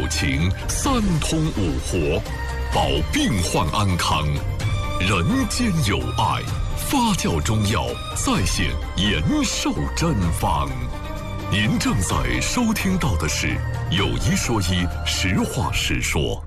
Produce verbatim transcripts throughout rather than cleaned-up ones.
情，三通五活，保病患安康，人间有爱。发酵中药再现延寿真方。您正在收听到的是有一说一，实话实说。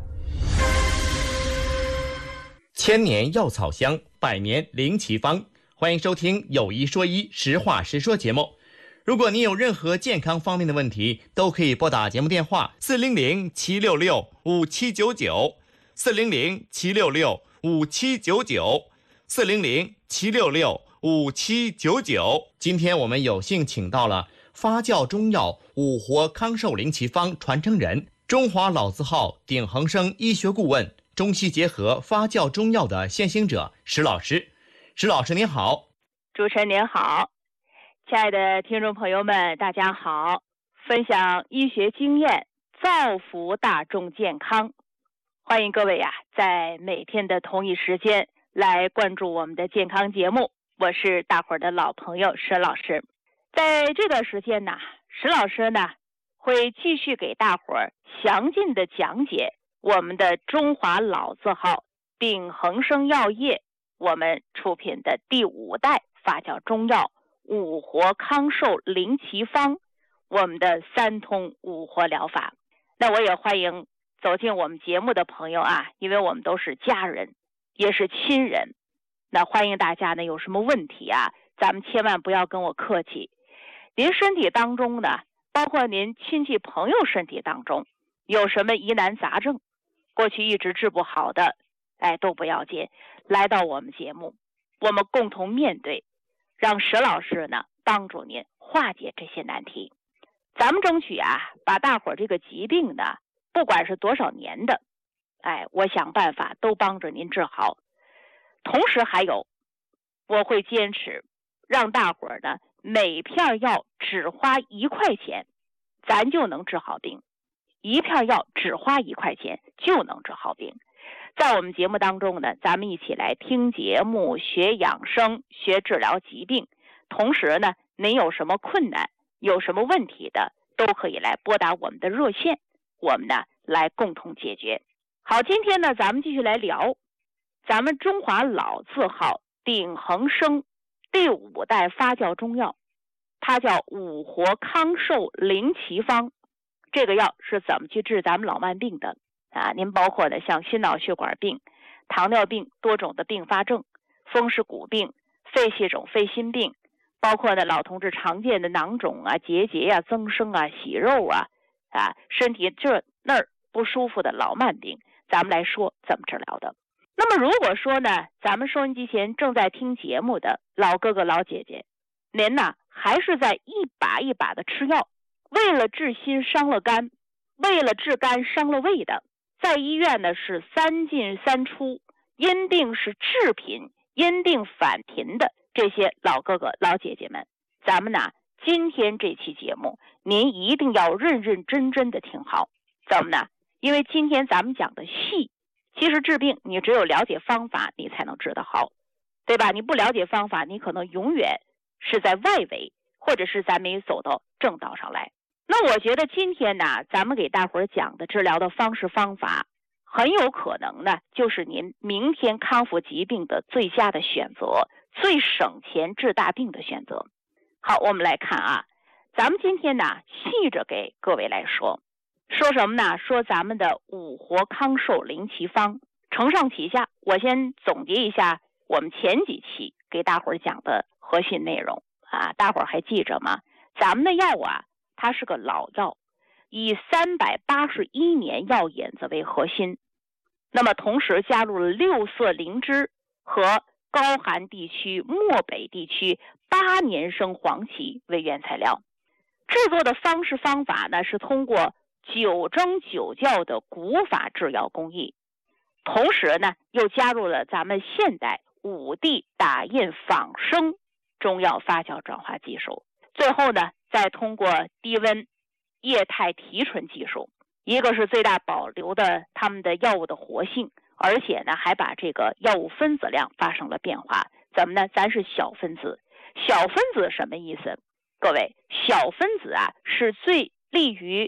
千年药草香，百年灵奇方。欢迎收听有一说一，实话实说节目。如果您有任何健康方面的问题，都可以拨打节目电话四零零七六六五七九九，四零零七六六五七九九，四零零七六六五七九九。今天我们有幸请到了发酵中药五活康寿灵奇方传承人，中华老字号鼎恒生医学顾问，中西结合发酵中药的先行者石老师。石老师您好。 主持人您好，亲爱的听众朋友们大家好，分享医学经验，造福大众健康。欢迎各位呀、啊，在每天的同一时间来关注我们的健康节目，我是大伙儿的老朋友石老师。在这段时间呢，石老师呢会继续给大伙儿详尽的讲解我们的中华老字号鼎恒生药业我们出品的第五代发酵中药五活康寿灵奇方，我们的三通五活疗法。那我也欢迎走进我们节目的朋友啊，因为我们都是家人也是亲人，那欢迎大家呢有什么问题啊，咱们千万不要跟我客气。您身体当中呢，包括您亲戚朋友身体当中有什么疑难杂症，过去一直治不好的，哎，都不要紧，来到我们节目，我们共同面对，让石老师呢帮助您化解这些难题。咱们争取啊，把大伙儿这个疾病呢，不管是多少年的，哎，我想办法都帮着您治好。同时还有，我会坚持让大伙儿呢每片药只花一块钱，咱就能治好病。一片药只花一块钱就能治好病。在我们节目当中呢，咱们一起来听节目，学养生，学治疗疾病。同时呢，您有什么困难，有什么问题的，都可以来拨打我们的热线，我们呢来共同解决。好，今天呢咱们继续来聊咱们中华老字号鼎恒生第五代发酵中药，它叫五活康寿灵奇方。这个药是怎么去治咱们老慢病的啊？您包括呢像心脑血管病、糖尿病多种的并发症、风湿骨病、肺气肿、肺心病，包括呢老同志常见的囊肿啊、结节啊、增生啊、息肉啊啊，身体这那儿不舒服的老慢病，咱们来说怎么治疗的。那么如果说呢，咱们收音机前正在听节目的老哥哥老姐姐，您呢还是在一把一把的吃药，为了治心伤了肝，为了治肝伤了胃的，在医院呢是三进三出，因病是治贫，因病返贫的这些老哥哥老姐姐们，咱们呢今天这期节目您一定要认认真真的听好。怎么呢？因为今天咱们讲的细，其实治病你只有了解方法你才能治得好，对吧？你不了解方法，你可能永远是在外围，或者是咱没走到正道上来。那我觉得今天呢，咱们给大伙儿讲的治疗的方式方法，很有可能呢，就是您明天康复疾病的最佳的选择，最省钱治大病的选择。好，我们来看啊，咱们今天呢，细着给各位来说，说什么呢？说咱们的五活康寿灵奇方，承上启下，我先总结一下我们前几期给大伙儿讲的核心内容啊，大伙儿还记着吗？咱们的药啊，它是个老药，以三百八十一年药引子为核心，那么同时加入了六色灵芝和高寒地区、漠北地区八年生黄芪为原材料。制作的方式方法呢，是通过九蒸九校的古法制药工艺，同时呢又加入了咱们现代五 D 打印仿生中药发酵转化技术，最后呢再通过低温液态提纯技术，一个是最大保留的他们的药物的活性，而且呢还把这个药物分子量发生了变化。怎么呢？咱是小分子，小分子什么意思？各位，小分子啊是最利于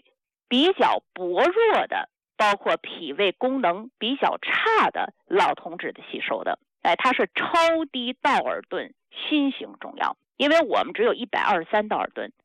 比较薄弱的，包括脾胃功能比较差的老同志的吸收的。哎，它是超低道尔顿新型中药，因为我们只有一百二十三道尔顿，